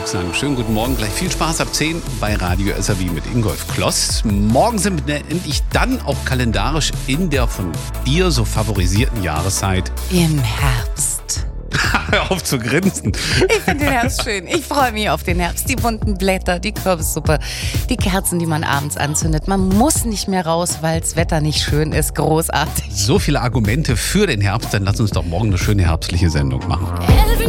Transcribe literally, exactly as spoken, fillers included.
ich sagen, schönen guten Morgen. Gleich viel Spaß ab zehn bei Radio S R W mit Ingolf Kloss. Morgen sind wir endlich dann auch kalendarisch in der von dir so favorisierten Jahreszeit. Im Herbst. Hör auf zu grinsen. Ich finde den Herbst schön. Ich freue mich auf den Herbst. Die bunten Blätter, die Kürbissuppe, die Kerzen, die man abends anzündet. Man muss nicht mehr raus, weil das Wetter nicht schön ist. Großartig. So viele Argumente für den Herbst. Dann lass uns doch morgen eine schöne herbstliche Sendung machen.